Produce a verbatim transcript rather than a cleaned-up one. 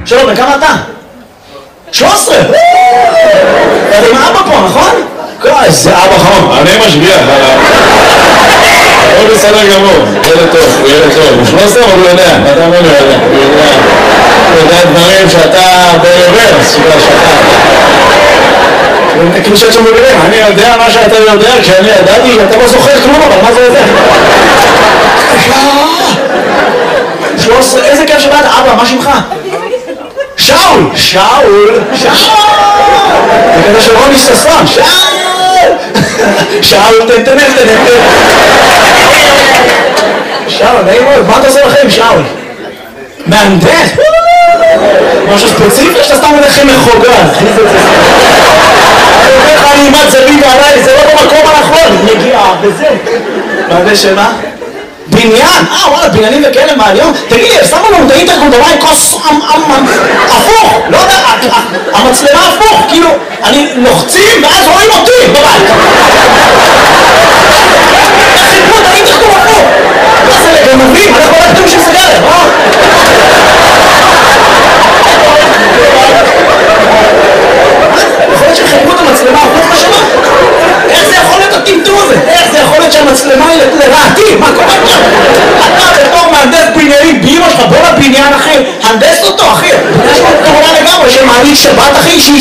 שלום, בכמה אתה? שלוש עשרה! אתה עם אבא פה, נכון? איזה אבא חום. אני משגיח עליו. הוא בסדר גמור, ילד טוב, הוא ילד טוב. הוא שלוש עשרה, אבל הוא יודע, אתה אומר לו יודע. הוא יודע, הוא יודע דברים שאתה ברוורס, שאתה... כאילו שאת שם בגלל, אני יודע מה שאתה יודע, כשאני ידעתי, אתה לא זוכר כלום, אבל מה זה יודע? שלוש עשרה, איזה כיף שבאת, אבא, מה שמך? שאול! שאול! שאול! זה כזה של רוני ששון, שאול! שאול, תן, תן, תן, תן. שאול, נעים מאוד, מה אתה עושה לכם, שאול? מהנדס? משהו ספציפי שאתה סתם הולך עם מחוגה? אני אומר לך, אני אימת זווית עליי, זה לא במקום הנכון, נגיעה, וזה. מהנדס שמה? בניין? אה, וואלה, בניינים וכאלה מהיום? תגיד לי, שמו לנו את האינטרקום דבר עם כוס הפוך, לא יודע, המצלמה הפוך, כאילו, אני לוחצים ואז רואים אותי בבית. חיפרו את האינטרקום הפוך. מה זה לגנבים? אנחנו הולכתם בשביל סגרת, אה? יכול להיות שחיפרו את המצלמה הפוך בשנה? איך זה יכול להיות הטמטום הזה? איך זה יכול להיות שהמצלמה היא לרעתי? מה קורה כאן? אתה בתור מהנדס בניינים באמא שלך, בוא לבניין אחי, הנדס אותו אחי. יש לו תורה לגמרי שמעלית שבת אחי, שהיא